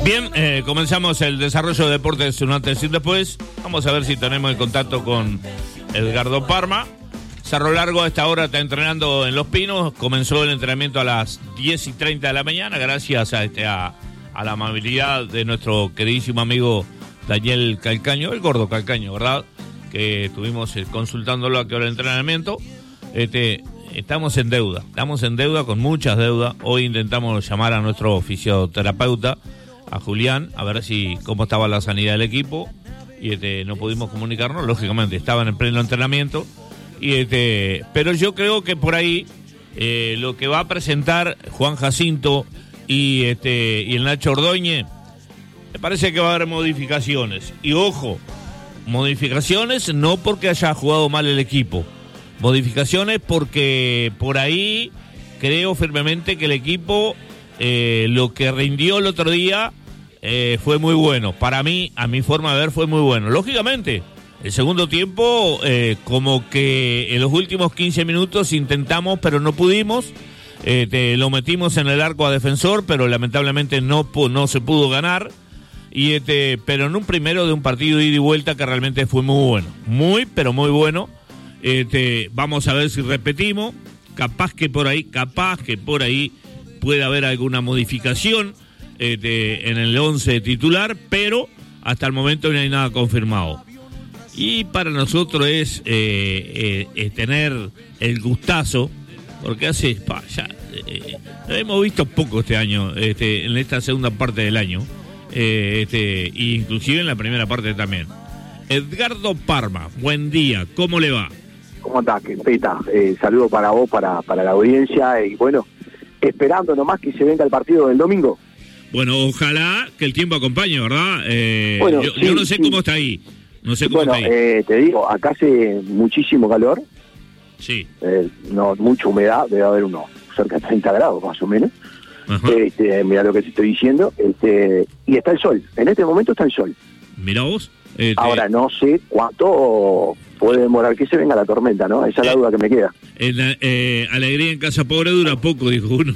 Bien, comenzamos el desarrollo de deportes un antes y un después. Vamos a ver si tenemos el contacto con Edgardo Parma. Cerro Largo a esta hora está entrenando en Los Pinos. Comenzó el entrenamiento a las 10:30 de la mañana, gracias a la amabilidad de nuestro queridísimo amigo Daniel Calcaño, el gordo Calcaño, ¿verdad? Que estuvimos consultándolo a qué hora el entrenamiento. Estamos en deuda con muchas deudas. Hoy intentamos llamar a nuestro fisioterapeuta, a Julián, a ver cómo estaba la sanidad del equipo, y no pudimos comunicarnos, lógicamente estaban en pleno entrenamiento, pero yo creo que por ahí lo que va a presentar Juan Jacinto y el Nacho Ordóñez, me parece que va a haber modificaciones, y ojo, modificaciones no porque haya jugado mal el equipo, modificaciones porque por ahí creo firmemente que el equipo, lo que rindió el otro día fue muy bueno. Para mí, a mi forma de ver, fue muy bueno. Lógicamente, el segundo tiempo, como que en los últimos 15 minutos intentamos, pero no pudimos. Lo metimos en el arco a Defensor, pero lamentablemente no se pudo ganar. Pero en un primero de un partido ida y vuelta que realmente fue muy bueno. Pero muy bueno. Vamos a ver si repetimos. Capaz que por ahí puede haber alguna modificación en el 11 titular, pero hasta el momento no hay nada confirmado. Y para nosotros es tener el gustazo, porque hemos visto poco este año, en esta segunda parte del año, inclusive en la primera parte también. Edgardo Parma, buen día, ¿cómo le va? ¿Cómo estás, Peta? Saludo para vos, para la audiencia, y bueno, esperando nomás que se venga el partido del domingo. Bueno, ojalá que el tiempo acompañe, ¿verdad? Bueno, yo no sé cómo está ahí. No sé cómo está ahí. Te digo, acá hace muchísimo calor. Sí. No, mucha humedad, debe haber unos cerca de 30 grados más o menos. Mira lo que te estoy diciendo. Y está el sol. En este momento está el sol. Mira vos. Ahora no sé cuánto puede demorar que se venga la tormenta, ¿no? Esa es la duda que me queda. Alegría en casa pobre dura poco, dijo uno.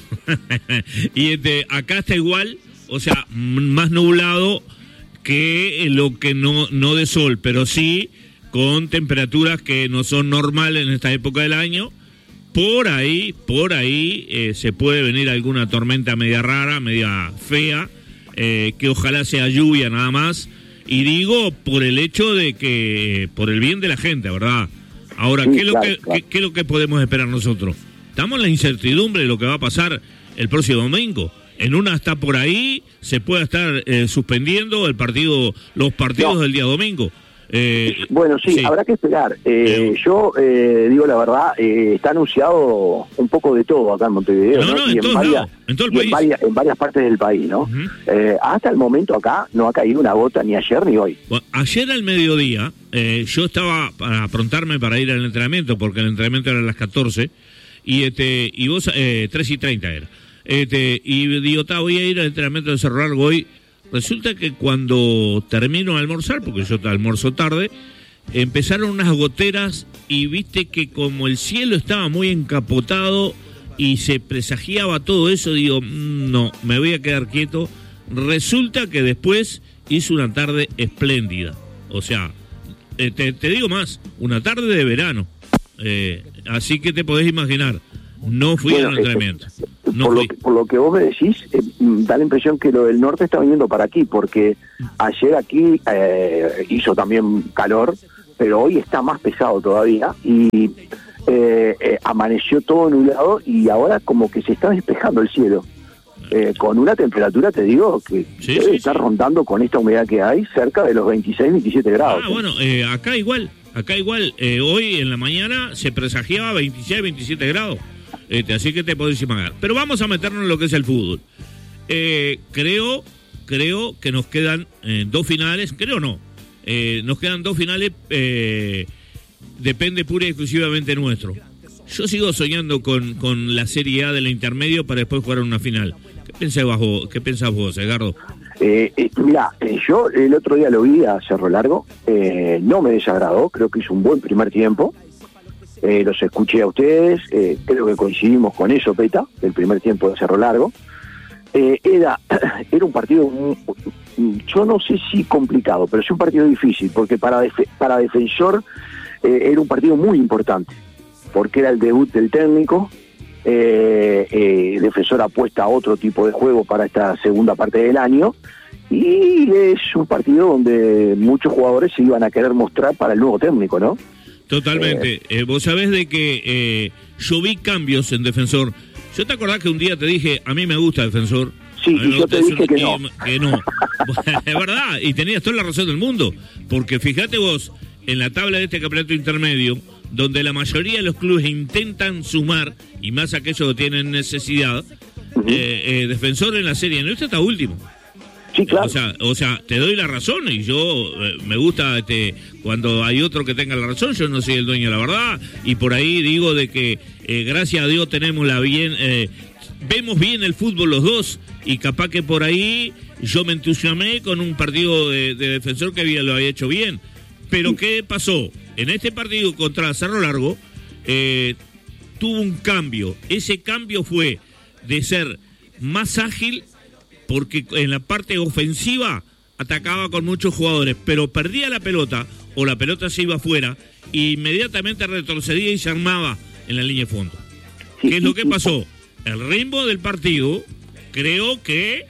Y acá está igual, o sea, más nublado que lo que no de sol, pero sí con temperaturas que no son normales en esta época del año. Por ahí se puede venir alguna tormenta media rara, media fea, que ojalá sea lluvia nada más. Y digo por el hecho de que, por el bien de la gente, ¿verdad? Ahora, ¿qué es lo que podemos esperar nosotros? Estamos en la incertidumbre de lo que va a pasar el próximo domingo. En una está por ahí, se puede estar suspendiendo los partidos del día domingo. Bueno, sí, habrá que esperar. Yo digo la verdad, está anunciado un poco de todo acá en Montevideo, y en varias partes del país, ¿no? Hasta el momento acá no ha caído una gota ni ayer ni hoy. Bueno, ayer al mediodía, yo estaba para aprontarme para ir al entrenamiento, porque el entrenamiento era a las 14, y vos, 3:30 era. Y digo, voy a ir al entrenamiento de Cerro Largo hoy. Resulta que cuando termino de almorzar, porque yo almuerzo tarde, empezaron unas goteras y viste que como el cielo estaba muy encapotado y se presagiaba todo eso, digo, no, me voy a quedar quieto. Resulta que después hizo una tarde espléndida. O sea, te digo más, una tarde de verano. Así que te podés imaginar, no fui al entrenamiento. Por lo que vos me decís, da la impresión que lo del norte está viniendo para aquí, porque ayer aquí hizo también calor, pero hoy está más pesado todavía, y amaneció todo nublado, y ahora como que se está despejando el cielo, con una temperatura, te digo, que debe estar rondando con esta humedad que hay, cerca de los 26, 27 grados. Bueno, acá igual, hoy en la mañana se presagiaba 26, 27 grados. Así que te podés imaginar. Pero vamos a meternos en lo que es el fútbol. Creo que nos quedan dos finales. Nos quedan dos finales. Depende pura y exclusivamente nuestro. Yo sigo soñando con la Serie A del intermedio para después jugar una final. ¿Qué pensás vos, Edgardo? Mirá, yo el otro día lo vi a Cerro Largo. No me desagradó. Creo que hizo un buen primer tiempo. Los escuché a ustedes, creo que coincidimos con eso, Peta, del primer tiempo de Cerro Largo. Era un partido, yo no sé si complicado, pero es un partido difícil, porque para Defensor era un partido muy importante, porque era el debut del técnico. Defensor apuesta a otro tipo de juego para esta segunda parte del año, y es un partido donde muchos jugadores se iban a querer mostrar para el nuevo técnico, ¿no? Totalmente. Vos sabés de que yo vi cambios en Defensor. ¿Yo te acordás que un día te dije, a mí me gusta Defensor? Sí, y yo te dije que no. Que no. Es verdad, y tenías toda la razón del mundo, porque fíjate vos, en la tabla de este campeonato intermedio, donde la mayoría de los clubes intentan sumar, y más aquellos que tienen necesidad, Defensor en la serie nuestra está último. Sí, claro. O sea, te doy la razón, y yo me gusta cuando hay otro que tenga la razón. Yo no soy el dueño de la verdad, y por ahí digo de que gracias a Dios vemos bien el fútbol los dos, y capaz que por ahí yo me entusiasmé con un partido de Defensor que lo había hecho bien. Pero ¿qué pasó? En este partido contra Cerro Largo tuvo un cambio. Ese cambio fue de ser más ágil, porque en la parte ofensiva atacaba con muchos jugadores, pero perdía la pelota o la pelota se iba afuera e inmediatamente retrocedía y se armaba en la línea de fondo. ¿Qué es lo que pasó? El ritmo del partido, creo que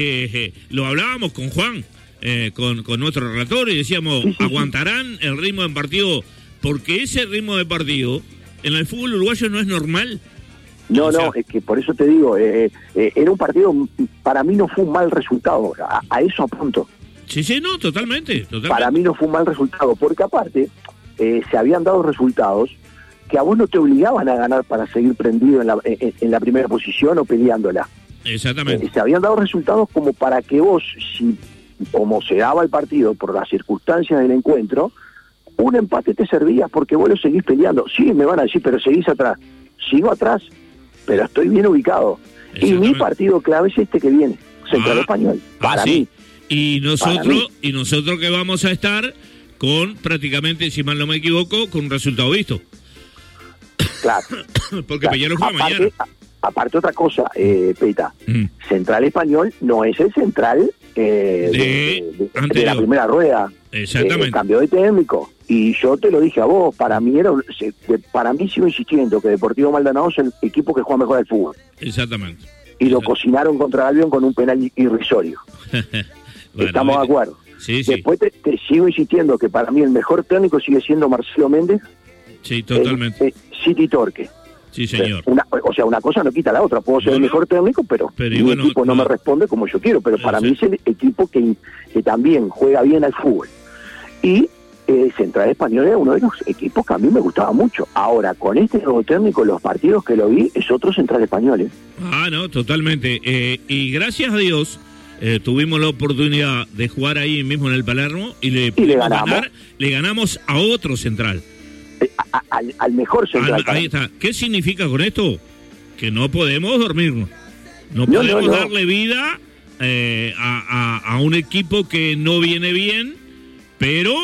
lo hablábamos con Juan, con nuestro relator, y decíamos, ¿aguantarán el ritmo del partido? Porque ese ritmo de partido en el fútbol uruguayo no es normal. No, es que por eso te digo, era un partido, para mí no fue un mal resultado, a eso apunto. Sí, no, totalmente. Para mí no fue un mal resultado, porque aparte se habían dado resultados que a vos no te obligaban a ganar para seguir prendido en la primera posición o peleándola. Exactamente. Se habían dado resultados como para que vos, si como se daba el partido por las circunstancias del encuentro, un empate te servía porque vos lo seguís peleando. Sí, me van a decir, pero seguís atrás. Sigo atrás, pero estoy bien ubicado. Y mi partido clave es este que viene, Central Español, para mí. Y nosotros que vamos a estar con prácticamente, si mal no me equivoco, con un resultado visto. Claro. Porque Peñarol juega mañana. Aparte otra cosa, Peta, Central Español no es el Central de la primera rueda. Exactamente. Cambió de técnico. Y yo te lo dije a vos, para mí sigo insistiendo que Deportivo Maldonado es el equipo que juega mejor al fútbol. Exactamente. Y lo cocinaron contra Albion con un penal irrisorio. Bueno, estamos de acuerdo. Sí. Después te sigo insistiendo que para mí el mejor técnico sigue siendo Marcelo Méndez. Sí, totalmente. City Torque. Sí, señor. Una cosa no quita la otra. Puedo ser el mejor técnico, pero mi equipo no me responde como yo quiero. Pero para mí es el equipo que también juega bien al fútbol. Y Central Español era uno de los equipos que a mí me gustaba mucho. Ahora, con este nuevo técnico, los partidos que lo vi, es otro Central Español. No, totalmente. Y gracias a Dios tuvimos la oportunidad de jugar ahí mismo en el Palermo y le ganamos a otro Central. Al mejor Central. Ahí está. ¿Qué significa con esto? Que no podemos dormirnos. No podemos darle vida a un equipo que no viene bien, pero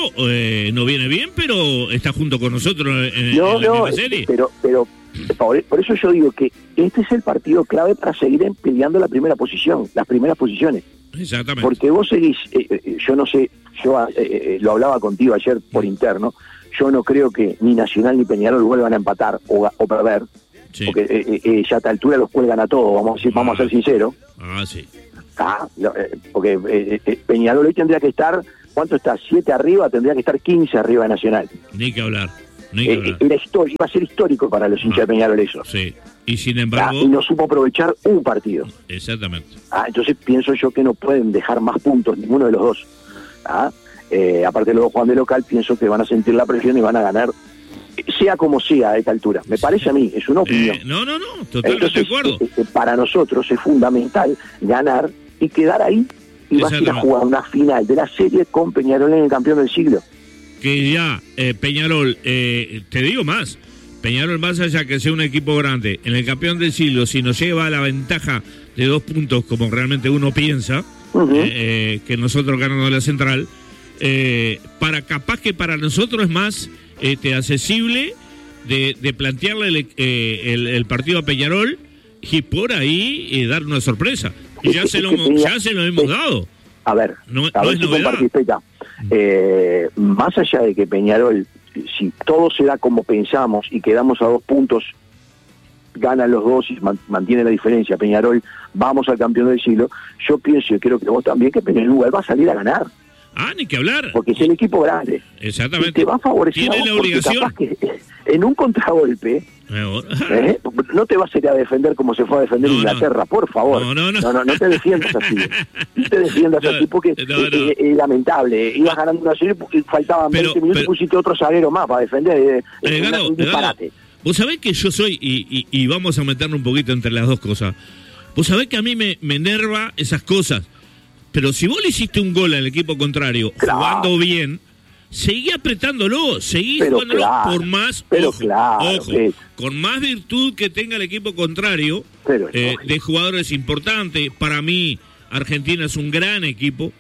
está junto con nosotros en la misma serie. Pero por eso yo digo que este es el partido clave para seguir peleando las primeras posiciones. Exactamente. Porque vos seguís, yo no sé, lo hablaba contigo ayer por interno, yo no creo que ni Nacional ni Peñarol vuelvan a empatar o perder, porque ya a esta altura los cuelgan a todos, vamos a ser sinceros. Sí. Porque Peñarol hoy tendría que estar, ¿cuánto está? 7 arriba, tendría que estar 15 arriba de Nacional. Ni que hablar. Iba a ser histórico para los hinchas de Peñarol eso. Sí. Y sin embargo... y no supo aprovechar un partido. Exactamente. Entonces pienso yo que no pueden dejar más puntos ninguno de los dos. Aparte de los dos jugando de local, pienso que van a sentir la presión y van a ganar, sea como sea a esta altura. Me parece a mí, es una opinión. No, totalmente de acuerdo. Para nosotros es fundamental ganar y quedar ahí, y vas a ir a jugar una final de la serie con Peñarol en el campeón del siglo. Que ya, Peñarol, te digo más, Peñarol, más allá que sea un equipo grande, en el campeón del siglo, si nos lleva a la ventaja de 2 puntos, como realmente uno piensa, que nosotros ganamos la Central, capaz que para nosotros es más accesible de plantearle el partido a Peñarol y por ahí dar una sorpresa. ya se lo hemos dado. A ver no si es novedad. compartís, Peta. Más allá de que Peñarol, si todo se da como pensamos y quedamos a 2 puntos, ganan los dos y mantiene la diferencia, Peñarol, vamos al campeón del siglo, yo pienso, y creo que vos también, que Peñarol igual va a salir a ganar. Ni que hablar. Porque es el equipo grande. Exactamente. Y te va a favorecer. Tiene la obligación. Capaz que en un contragolpe, no te vas a ir a defender como se fue a defender Inglaterra, por favor. No te defiendas así. No te defiendas así porque es lamentable. Ibas ganando una serie y faltaban 20 minutos y pusiste otro zaguero más para defender. Un disparate. Vos sabés que yo soy, y vamos a meternos un poquito entre las dos cosas, vos sabés que a mí me enerva esas cosas, pero si vos le hiciste un gol al equipo contrario, jugando bien, seguí apretándolo, seguí jugándolo por más, con más virtud que tenga el equipo contrario, de jugadores importantes. Para mí, Argentina es un gran equipo,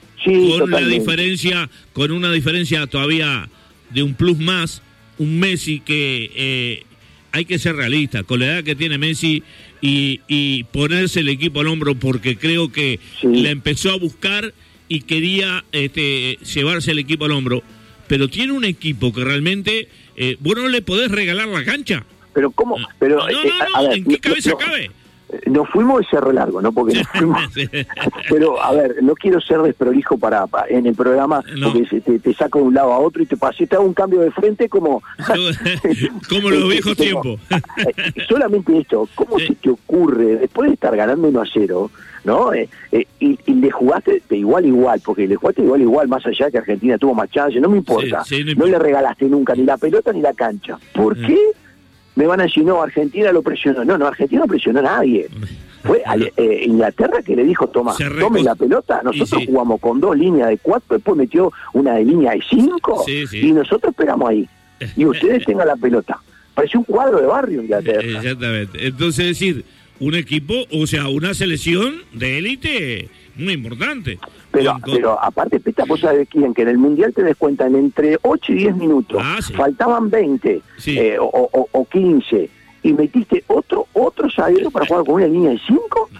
con una diferencia todavía de un plus más, un Messi que hay que ser realista, con la edad que tiene Messi y ponerse el equipo al hombro, porque creo que la empezó a buscar y quería llevarse el equipo al hombro, pero tiene un equipo que realmente vos no le podés regalar la cancha. Pero ¿cómo? Pero, a ver, ¿en qué cabeza cabe? Nos fuimos de Cerro Largo, ¿no? Porque nos fuimos... Pero, a ver, no quiero ser desprolijo en el programa, porque te saco de un lado a otro y te hago un cambio de frente como... como los viejos tiempos. Solamente esto, ¿cómo se te ocurre, después de estar ganando 1-0, ¿no? Y le jugaste de igual a igual, porque le jugaste de igual a igual, más allá de que Argentina tuvo más chance, no me importa. No le regalaste nunca ni la pelota ni la cancha. ¿Por qué? Me van a decir, no, Argentina lo presionó. No, Argentina no presionó a nadie. Fue Inglaterra que le dijo, tomen la pelota. Nosotros jugamos con 2 líneas de 4, después metió una de línea de 5, y nosotros esperamos ahí. Y ustedes tengan la pelota. Pareció un cuadro de barrio Inglaterra. Exactamente. Entonces, es decir, un equipo, o sea, una selección de élite muy importante. Pero aparte, Peta, vos sabés quién, que en el Mundial te descuentan entre 8 y 10 minutos. Faltaban 20 o 15. Y metiste otro zaguero para jugar con una línea de 5.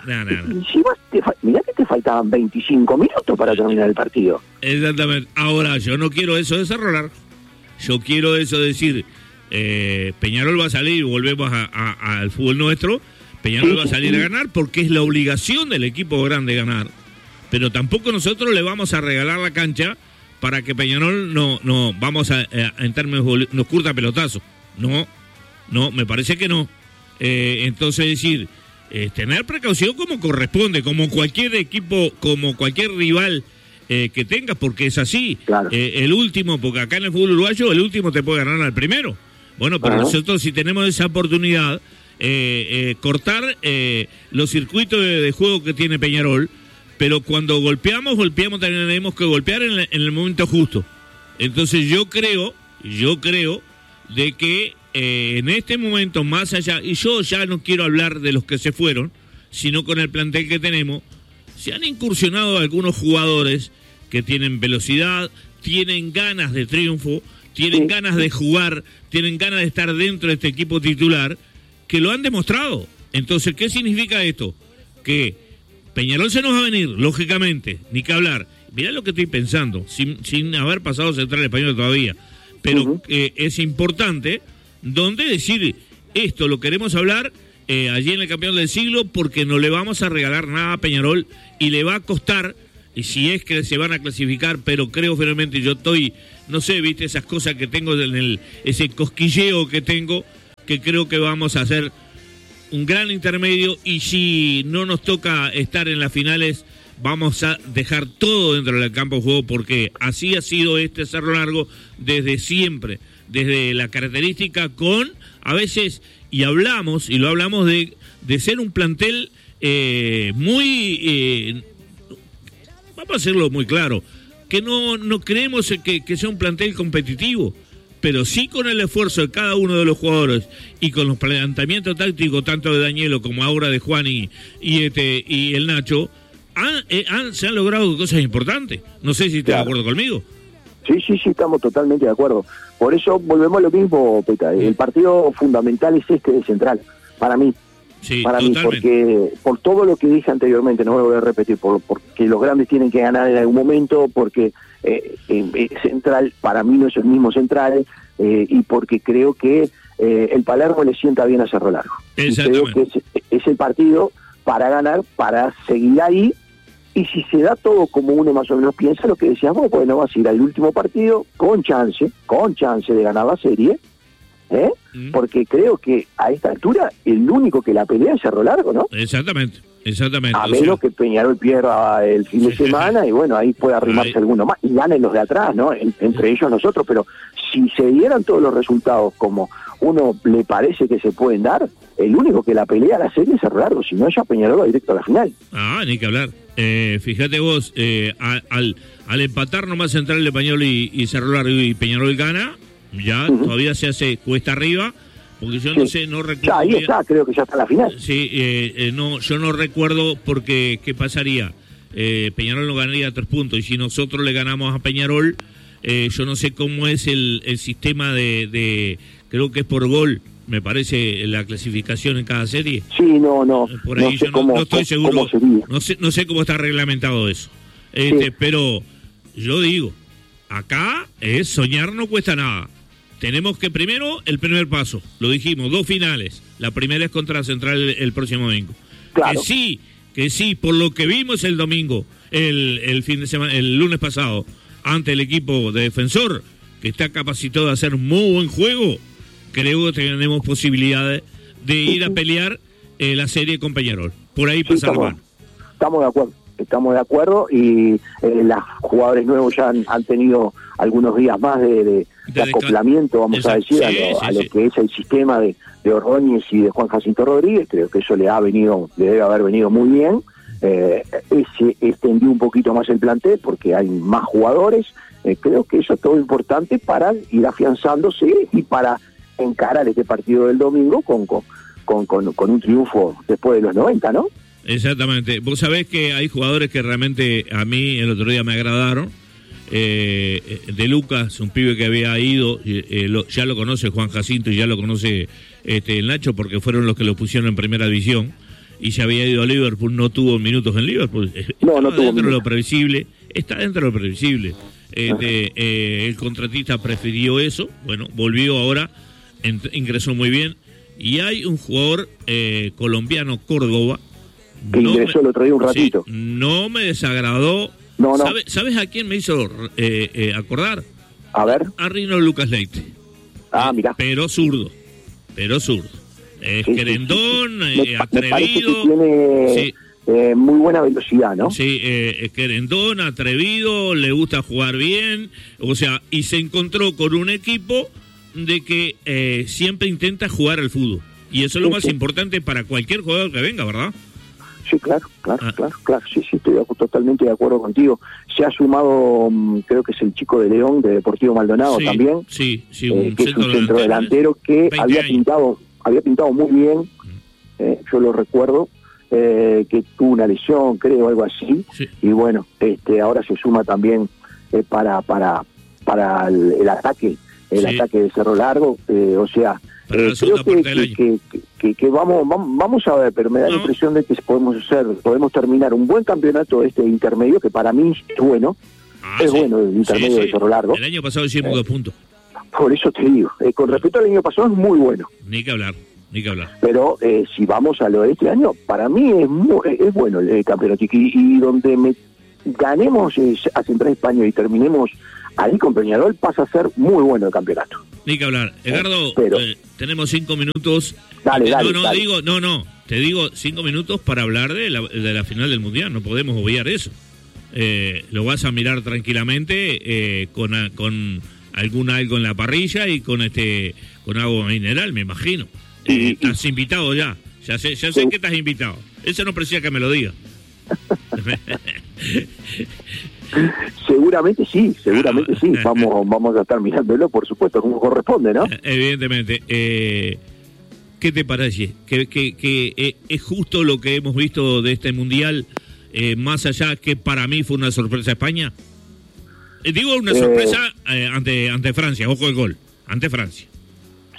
Mirá que te faltaban 25 minutos para terminar el partido. Exactamente. Ahora, yo no quiero eso de Cerro Largo. Yo quiero eso de decir, Peñarol va a salir, volvemos al fútbol nuestro, Peñarol va a salir a ganar porque es la obligación del equipo grande ganar. Pero tampoco nosotros le vamos a regalar la cancha para que Peñarol no vamos en términos nos curta pelotazo. No, me parece que no. Entonces, decir, tener precaución como corresponde, como cualquier equipo, como cualquier rival que tengas, porque es así. Claro. El último, porque acá en el fútbol uruguayo, el último te puede ganar al primero. Bueno, pero nosotros si tenemos esa oportunidad, cortar los circuitos de juego que tiene Peñarol, pero cuando golpeamos tenemos que golpear en el momento justo. Entonces yo creo de que en este momento, más allá, y yo ya no quiero hablar de los que se fueron, sino con el plantel que tenemos, se han incursionado algunos jugadores que tienen velocidad, tienen ganas de triunfo, tienen ganas de jugar, tienen ganas de estar dentro de este equipo titular, que lo han demostrado. Entonces, ¿qué significa esto? Que Peñarol se nos va a venir, lógicamente, ni que hablar. Mirá lo que estoy pensando, sin haber pasado Central Español todavía. Pero es importante, donde decir, esto lo queremos hablar allí en el campeón del siglo, porque no le vamos a regalar nada a Peñarol y le va a costar, y si es que se van a clasificar, pero creo finalmente, yo estoy, no sé, viste, esas cosas que tengo ese cosquilleo que tengo, que creo que vamos a hacer un gran intermedio, y si no nos toca estar en las finales, vamos a dejar todo dentro del campo de juego, porque así ha sido este Cerro Largo desde siempre, desde la característica con, a veces, y lo hablamos de ser un plantel muy, vamos a hacerlo muy claro, que no creemos que sea un plantel competitivo, pero sí con el esfuerzo de cada uno de los jugadores y con los planteamientos tácticos tanto de Danielo como ahora de Juan y el Nacho, se han logrado cosas importantes. No sé si estás de acuerdo conmigo. Sí, estamos totalmente de acuerdo. Por eso volvemos a lo mismo, Peta. El partido fundamental es este de Central, para mí. Sí, para mí, totalmente. porque por todo lo que dije anteriormente, no me voy a repetir, porque los grandes tienen que ganar en algún momento, porque Central para mí no es el mismo Central, y porque creo que el Palermo le sienta bien a Cerro Largo. Y creo que es el partido para ganar, para seguir ahí, y si se da todo como uno más o menos piensa, lo que decíamos, bueno, vas a ir al último partido con chance de ganar la serie, porque creo que a esta altura el único que la pelea es Cerro Largo, ¿no? Exactamente. A menos que Peñarol pierda el fin de semana y bueno, ahí puede arrimarse alguno más y ganen los de atrás, ¿no? Entre ellos nosotros, pero si se dieran todos los resultados como uno le parece que se pueden dar, el único que la pelea a la serie es Cerro Largo, si no ya Peñarol va directo a la final. Ni que hablar. Fíjate vos, al empatar nomás Central de Peñarol y Cerro Largo y Peñarol gana, ya todavía se hace cuesta arriba, porque yo no recuerdo. Ya, ahí está, creo que ya está la final. Sí, yo no recuerdo porque qué pasaría. Peñarol no ganaría 3 puntos y si nosotros le ganamos a Peñarol, yo no sé cómo es el sistema de creo que es por gol, me parece, la clasificación en cada serie. Sí, no. Por ahí no sé yo cómo, no estoy seguro. No sé cómo está reglamentado eso. Sí. Pero yo digo, acá soñar no cuesta nada. Tenemos que primero, el primer paso, lo dijimos, 2 finales. La primera es contra Central el próximo domingo. Claro. Que sí, por lo que vimos el domingo, el fin de semana, el lunes pasado, ante el equipo de Defensor, que está capacitado de hacer muy buen juego, creo que tenemos posibilidades de ir a pelear la serie con Peñarol. Por ahí pasa la mano. Estamos de acuerdo y los jugadores nuevos ya han tenido algunos días más de acoplamiento, vamos a decir, a lo que es el sistema de Ordóñez y de Juan Jacinto Rodríguez. Creo que eso le debe haber venido muy bien. Se extendió un poquito más el plantel porque hay más jugadores. Creo que eso es todo importante para ir afianzándose y para encarar este partido del domingo con un triunfo después de los 90, ¿no? Exactamente. Vos sabés que hay jugadores que realmente a mí el otro día me agradaron. De Lucas, un pibe que había ido, ya lo conoce Juan Jacinto y ya lo conoce el Nacho, porque fueron los que lo pusieron en primera división y se había ido a Liverpool, no tuvo minutos en Liverpool. No tuvo dentro de lo previsible. Está dentro de lo previsible. El contratista prefirió eso, bueno, volvió ahora, ingresó muy bien. Y hay un jugador colombiano, Córdoba, que ingresó el otro día un ratito. Sí, no me desagradó. No. ¿Sabes a quién me hizo acordar? A ver. A Rino Lucas Leite. Mirá. Pero zurdo. Es querendón, atrevido. Me tiene muy buena velocidad, ¿no? Sí, es querendón, atrevido, le gusta jugar bien. O sea, y se encontró con un equipo de que siempre intenta jugar al fútbol. Y eso es lo más importante para cualquier jugador que venga, ¿verdad? Sí, claro. Sí, estoy totalmente de acuerdo contigo. Se ha sumado, creo que es el chico de León, de Deportivo Maldonado también. Sí, que es un centrodelantero que había pintado muy bien, yo lo recuerdo, que tuvo una lesión, creo, algo así. Sí. Y bueno, ahora se suma también para el ataque. Ataque de Cerro Largo, o sea, creo que vamos a ver, pero me da la impresión de que podemos terminar un buen campeonato intermedio, que para mí es bueno, bueno el intermedio de Cerro Largo. El año pasado hicimos 2 puntos. Por eso te digo, con respecto al año pasado es muy bueno. Ni que hablar. Pero si vamos a lo de este año, para mí es bueno el campeonato, y donde ganemos a Central España y terminemos ahí con Peñarol, pasa a ser muy bueno el campeonato. Ni que hablar. Edgardo, tenemos 5 minutos. Dale. Te digo 5 minutos para hablar de la final del Mundial. No podemos obviar eso. Lo vas a mirar tranquilamente con algo en la parrilla y con agua mineral, me imagino. Estás invitado ya. Ya sé que estás invitado. Eso no precisa que me lo diga. Seguramente sí. Vamos a estar mirándolo, por supuesto, como corresponde, ¿no? Evidentemente. ¿Qué te parece? ¿Que es justo lo que hemos visto de este Mundial, más allá que para mí fue una sorpresa España? Digo una sorpresa ante Francia, ojo el gol, ante Francia.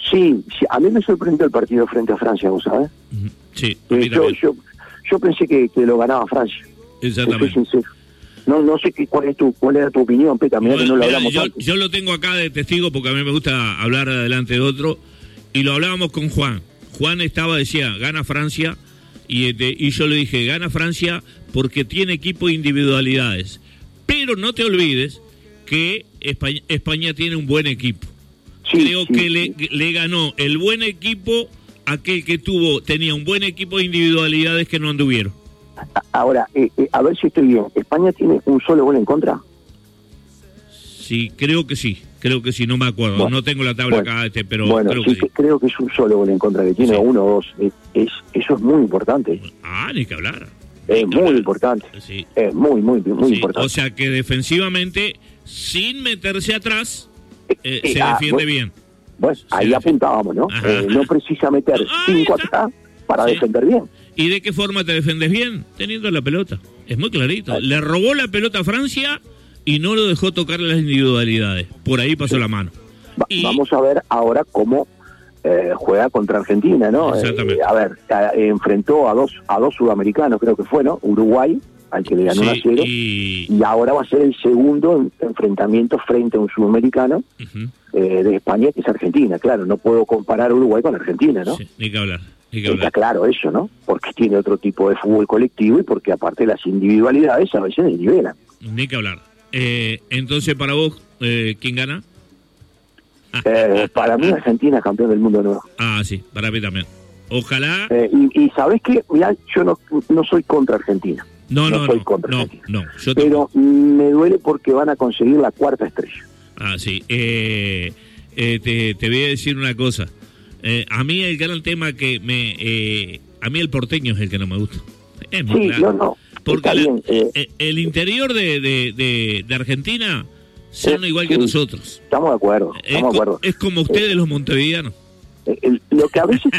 Sí, a mí me sorprendió el partido frente a Francia, ¿vos sabés? Sí, yo pensé que lo ganaba Francia. Exactamente. Soy sincero. No sé cuál era tu opinión, Peta, mirá, que no lo hablamos antes. Yo lo tengo acá de testigo porque a mí me gusta hablar adelante de otro, y lo hablábamos con Juan. Juan decía, gana Francia, y yo le dije, gana Francia porque tiene equipo e individualidades. Pero no te olvides que España tiene un buen equipo. Creo que le ganó el buen equipo aquel que tenía un buen equipo de individualidades que no anduvieron. Ahora, a ver si estoy bien. ¿España tiene un solo gol en contra? Sí, creo que sí, no me acuerdo. Bueno, no tengo la tabla acá, pero creo que sí. Creo que es un solo gol en contra que tiene, uno o dos. Eso es muy importante. Ni que hablar. Es muy importante. Sí. Es muy importante. O sea que defensivamente, sin meterse atrás, se defiende bien. Bueno, ahí apuntábamos, ¿no? No precisa meter 5 atrás para defender bien. ¿Y de qué forma te defendes bien? Teniendo la pelota. Es muy clarito. Le robó la pelota a Francia y no lo dejó tocar las individualidades. Por ahí pasó la mano. Vamos a ver ahora cómo juega contra Argentina, ¿no? Exactamente. Enfrentó a dos sudamericanos, creo que fue, ¿no? Uruguay, al que le ganó 1-0. Y ahora va a ser el segundo enfrentamiento frente a un sudamericano de España, que es Argentina. Claro, no puedo comparar Uruguay con Argentina, ¿no? Sí, ni que hablar. Está claro eso, ¿no? Porque tiene otro tipo de fútbol colectivo y porque aparte las individualidades a veces desnivelan. Ni que hablar. Entonces, para vos, ¿quién gana? Para mí Argentina campeón del mundo nuevo. Sí, para mí también. Ojalá. Y ¿sabés qué? Mirá, yo no soy contra Argentina. No soy contra Argentina. Pero me duele porque van a conseguir la 4ª estrella. Sí. Te voy a decir una cosa. A mí el gran tema que a mí el porteño es el que no me gusta. Es muy claro. No. Porque el interior de Argentina son igual que nosotros. Estamos de acuerdo. Es como ustedes los montevideanos. Lo que a veces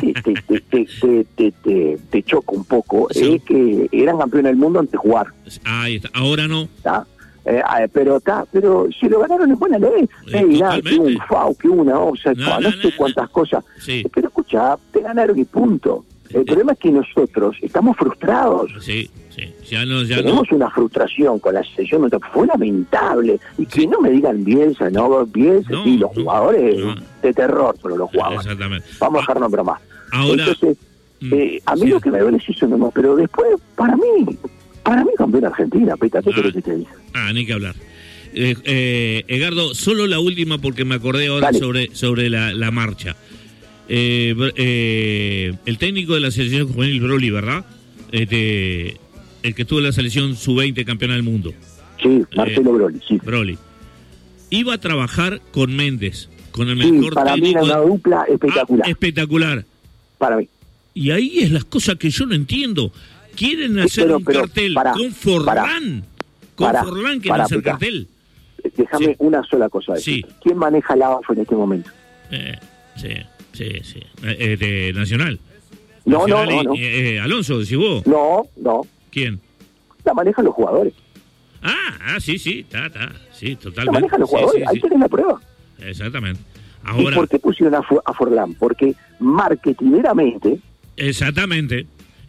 te choca un poco es que eran campeones del mundo antes de jugar. Ahí está. Ahora no. Pero si lo ganaron en buena ley. Que un FAU, que una OSA, no sé cuántas cosas. Sí. Pero escucha, te ganaron y punto. El problema es que nosotros estamos frustrados. Sí. Tenemos una frustración con la selección. Fue lamentable. Y que no me digan Bielsa, y los jugadores de terror, pero los jugadores. Exactamente. Vamos a dejarnos bromas. Ahora, entonces, a mí lo que me duele es eso nomás, pero después, para mí campeón Argentina, Peta, ¿qué querés que te diga? Ni que hablar. Edgardo, solo la última porque me acordé ahora sobre la marcha. El técnico de la selección juvenil, Broly, ¿verdad? El que estuvo en la selección sub-20 campeona del mundo. Sí, Marcelo Broly, sí. Broly. Iba a trabajar con Méndez, con el mejor para técnico. Mí era una dupla espectacular. Espectacular. Para mí. Y ahí es las cosas que yo no entiendo. Quieren hacer un cartel con Forlán. Forlán quieren hacer cartel. Déjame una sola cosa. Sí. ¿Quién maneja la AFA en este momento? Sí. Nacional. No. Alonso, decís vos. No. ¿Quién? La manejan los jugadores. Sí, está. Sí, totalmente. La manejan los jugadores. Ahí tenés la prueba. Exactamente. Ahora, ¿y por qué pusieron a Forlán? Porque marketineramente. Exactamente.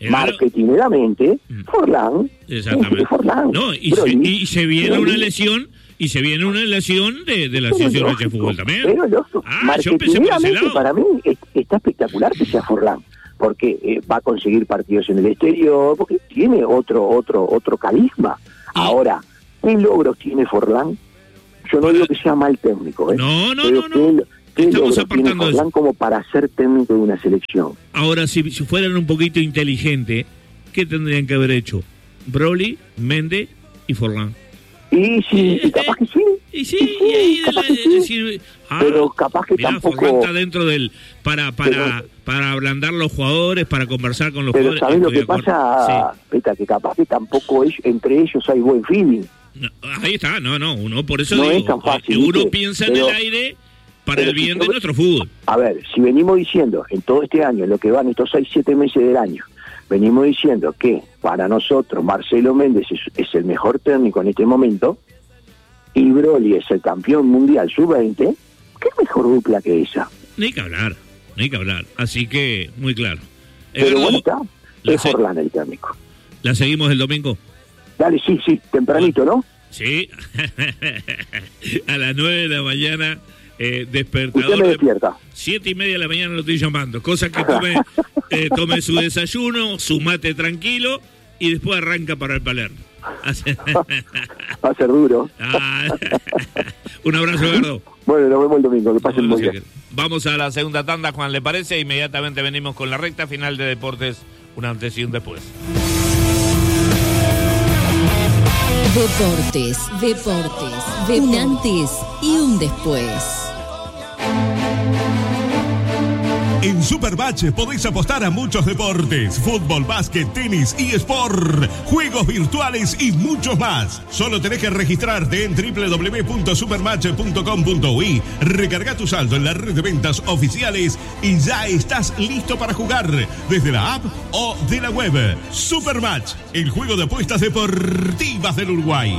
Forlán. Exactamente. Forlán. No, y se viene una lesión. Y se viene una lesión de la Asociación de Fútbol también. Pero yo pensé por ese lado. Para mí está espectacular que sea Forlán, porque va a conseguir partidos en el exterior, porque tiene otro carisma. Ahora, ¿qué logros tiene Forlán? Yo no digo que sea mal técnico. No. ¿Qué Estamos logros apartando tiene Forlán como para ser técnico de una selección? Ahora, si fueran un poquito inteligentes, ¿qué tendrían que haber hecho? Broly, Méndez y Forlán. Y capaz que sí. Pero capaz que tampoco. Forlán está dentro para ablandar los jugadores, para conversar con los jugadores. Pero ¿sabés lo que pasa, Peta? Que capaz que tampoco entre ellos hay buen feeling. Ahí está, uno por eso no digo, es tan fácil, uno piensa en el aire para el bien de nuestro fútbol. A ver, si venimos diciendo en todo este año, lo que van estos 6-7 meses del año, venimos diciendo que para nosotros Marcelo Méndez es el mejor técnico en este momento y Broly es el campeón mundial sub-20, ¿qué mejor dupla que esa? Ni que hablar. Ni que hablar. Así que, muy claro. Pero bueno, está. Es Forlán el técnico. ¿La seguimos el domingo? Dale, sí, tempranito, ¿no? Sí. A las 9 de la mañana, despertador. Usted me despierta. 7:30 de la mañana lo estoy llamando. Cosa que tome su desayuno, su mate tranquilo y después arranca para el Palermo. Va a ser duro. Un abrazo, Edgardo. Bueno, nos vemos el domingo, que pasen muy bien. Vamos a la segunda tanda, Juan, ¿le parece? Inmediatamente venimos con la recta final de Deportes, un antes y un después. Deportes, un antes y un después. En Supermatch podéis apostar a muchos deportes: fútbol, básquet, tenis, eSport, juegos virtuales y muchos más. Solo tenés que registrarte en www.supermatch.com.uy, recarga tu saldo en la red de ventas oficiales y ya estás listo para jugar desde la app o de la web. Supermatch, el juego de apuestas deportivas del Uruguay.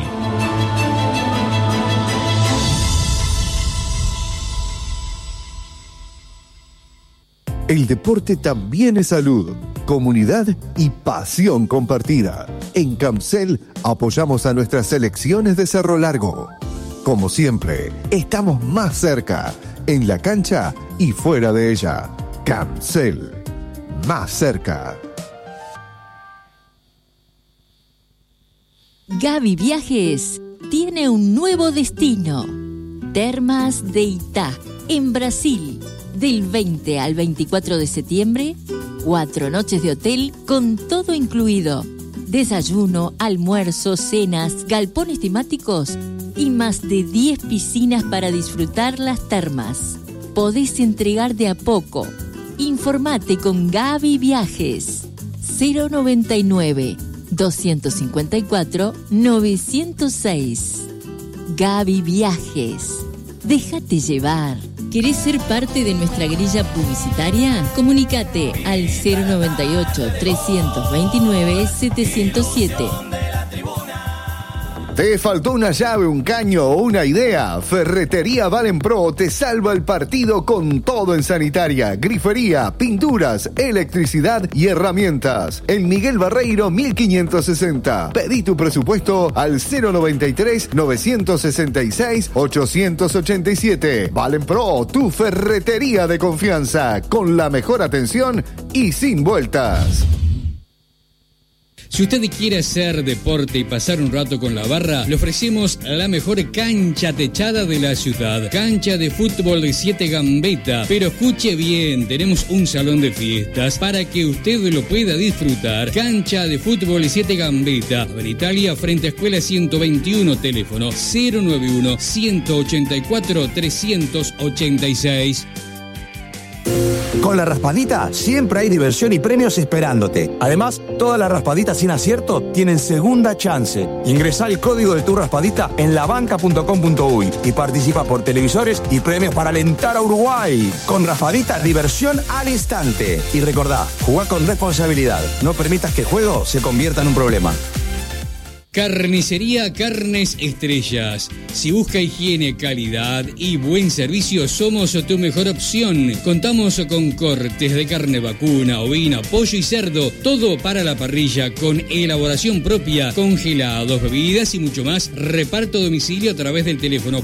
El deporte también es salud, comunidad y pasión compartida. En Camcel apoyamos a nuestras selecciones de Cerro Largo. Como siempre, estamos más cerca, en la cancha y fuera de ella. Camcel, más cerca. Gaby Viajes tiene un nuevo destino. Termas de Itá, en Brasil. Del 20 al 24 de septiembre, 4 noches de hotel con todo incluido. Desayuno, almuerzo, cenas, galpones temáticos y más de 10 piscinas para disfrutar las termas. Podés entregar de a poco. Informate con Gaby Viajes. 099-254-906. Gaby Viajes. Déjate llevar. ¿Querés ser parte de nuestra grilla publicitaria? Comunícate al 098-329-707. ¿Te faltó una llave, un caño o una idea? Ferretería Valenpro te salva el partido con todo en sanitaria, grifería, pinturas, electricidad y herramientas. En Miguel Barreiro 1560. Pedí tu presupuesto al 093-966-887. Valenpro, tu ferretería de confianza, con la mejor atención y sin vueltas. Si usted quiere hacer deporte y pasar un rato con la barra, le ofrecemos la mejor cancha techada de la ciudad. Cancha de fútbol de 7 Gambetta. Pero escuche bien, tenemos un salón de fiestas para que usted lo pueda disfrutar. Cancha de fútbol de 7 Gambetta. En Italia, frente a Escuela 121, teléfono 091-184-386. Con la raspadita siempre hay diversión y premios esperándote. Además, todas las raspaditas sin acierto tienen segunda chance. Ingresá el código de tu raspadita en labanca.com.uy y participa por televisores y premios para alentar a Uruguay. Con raspadita, diversión al instante. Y recordá, jugá con responsabilidad. No permitas que el juego se convierta en un problema. Carnicería Carnes Estrellas. Si busca higiene, calidad y buen servicio, somos tu mejor opción. Contamos con cortes de carne vacuna, ovina, pollo y cerdo. Todo para la parrilla con elaboración propia, congelados, bebidas y mucho más. Reparto a domicilio a través del teléfono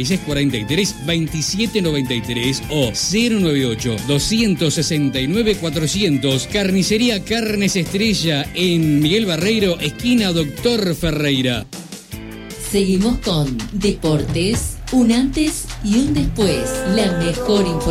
4643-2793 o 098-269-400. Carnicería Carnes Estrella en Miguel Barreiro, esquina Doctor Ferreira. Seguimos con Deportes, un antes y un después. La mejor información.